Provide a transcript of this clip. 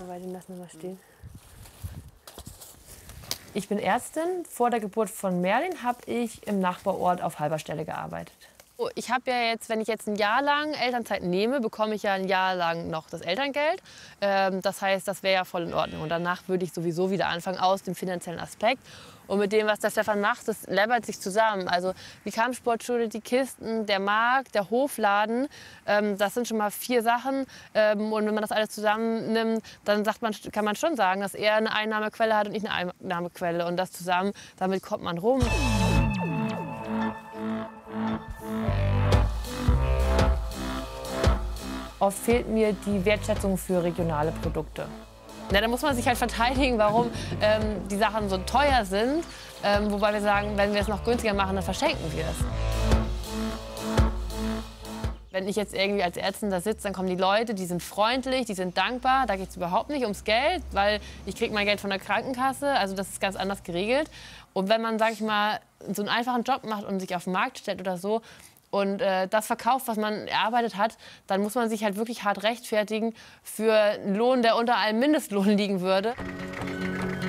soweit, den lassen wir mal stehen. Ich bin Ärztin. Vor der Geburt von Merlin habe ich im Nachbarort auf halber Stelle gearbeitet. Ich habe ja jetzt, wenn ich jetzt ein Jahr lang Elternzeit nehme, bekomme ich ja ein Jahr lang noch das Elterngeld. Das heißt, das wäre ja voll in Ordnung. Und danach würde ich sowieso wieder anfangen aus dem finanziellen Aspekt. Und mit dem, was der Stefan macht, das läppert sich zusammen. Also die Kampfsportschule, die Kisten, der Markt, der Hofladen, das sind schon mal 4 Sachen. Und wenn man das alles zusammennimmt, dann kann man schon sagen, dass er eine Einnahmequelle hat und ich eine Einnahmequelle. Und das zusammen, damit kommt man rum. Oft fehlt mir die Wertschätzung für regionale Produkte. Ja, da muss man sich halt verteidigen, warum die Sachen so teuer sind. Wobei wir sagen, wenn wir es noch günstiger machen, dann verschenken wir es. Wenn ich jetzt irgendwie als Ärztin da sitze, dann kommen die Leute, die sind freundlich, die sind dankbar. Da geht es überhaupt nicht ums Geld, weil ich kriege mein Geld von der Krankenkasse. Also das ist ganz anders geregelt. Und wenn man, sag ich mal, so einen einfachen Job macht und sich auf den Markt stellt oder so, und das verkauft, was man erarbeitet hat, dann muss man sich halt wirklich hart rechtfertigen für einen Lohn, der unter einem Mindestlohn liegen würde.